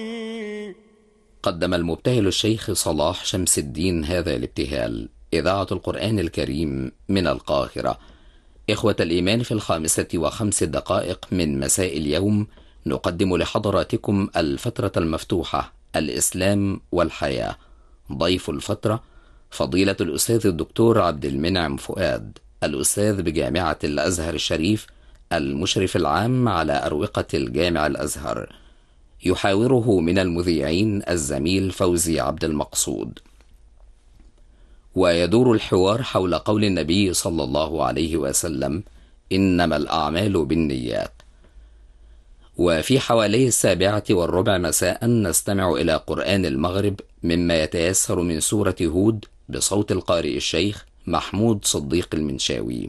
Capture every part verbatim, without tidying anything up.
قدم المبتهل الشيخ صلاح شمس الدين هذا الابتهال. إذاعة القرآن الكريم من القاهرة. إخوة الإيمان، في الخامسة وخمس دقائق من مساء اليوم نقدم لحضراتكم الفترة المفتوحة، الإسلام والحياة. ضيف الفترة فضيلة الأستاذ الدكتور عبد المنعم فؤاد، الأستاذ بجامعة الأزهر الشريف، المشرف العام على أروقة الجامع الأزهر. يحاوره من المذيعين الزميل فوزي عبد المقصود. ويدور الحوار حول قول النبي صلى الله عليه وسلم: إنما الأعمال بالنيات. وفي حوالي السابعة والربع مساء نستمع إلى قرآن المغرب مما يتيسر من سورة هود بصوت القارئ الشيخ محمود صديق المنشاوي.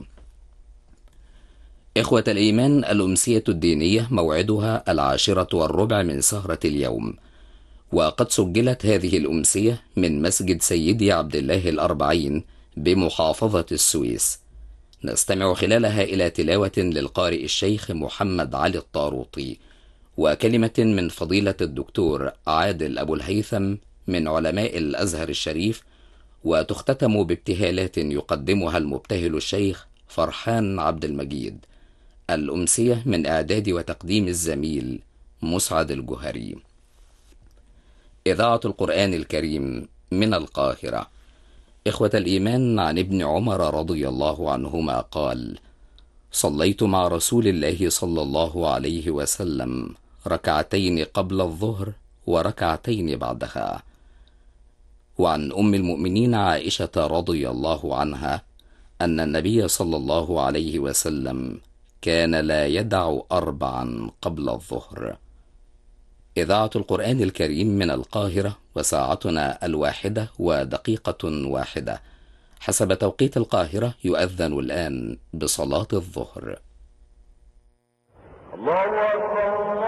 إخوة الإيمان، الأمسية الدينية موعدها العاشرة والربع من سهرة اليوم، وقد سجلت هذه الأمسية من مسجد سيدي عبد الله الأربعين بمحافظة السويس. نستمع خلالها إلى تلاوة للقارئ الشيخ محمد علي الطاروطي، وكلمة من فضيلة الدكتور عادل أبو الهيثم من علماء الأزهر الشريف، وتختتم بابتهالات يقدمها المبتهل الشيخ فرحان عبد المجيد. الأمسية من إعداد وتقديم الزميل مسعد الجهري. إذاعة القرآن الكريم من القاهرة. إخوة الإيمان، عن ابن عمر رضي الله عنهما قال: صليت مع رسول الله صلى الله عليه وسلم ركعتين قبل الظهر وركعتين بعدها. وعن أم المؤمنين عائشة رضي الله عنها أن النبي صلى الله عليه وسلم كان لا يدع أربعا قبل الظهر. إذاعة القرآن الكريم من القاهرة، وساعتنا الواحدة ودقيقة واحدة حسب توقيت القاهرة. يؤذن الآن بصلاة الظهر. الله أكبر.